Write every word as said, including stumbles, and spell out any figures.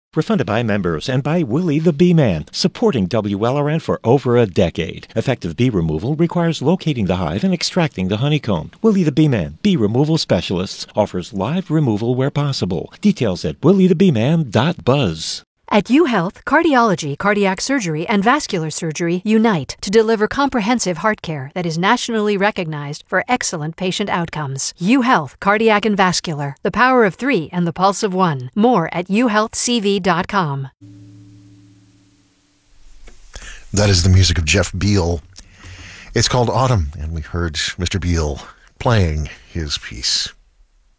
Refunded by members and by Willie the Bee Man, supporting W L R N for over a decade. Effective bee removal requires locating the hive and extracting the honeycomb. Willie the Bee Man, Bee Removal Specialists, offers live removal where possible. Details at willie the bee man dot buzz. At UHealth, cardiology, cardiac surgery, and vascular surgery unite to deliver comprehensive heart care that is nationally recognized for excellent patient outcomes. UHealth, cardiac and vascular, the power of three and the pulse of one. More at u health c v dot com. That is the music of Jeff Beal. It's called Autumn, and we heard Mister Beal playing his piece.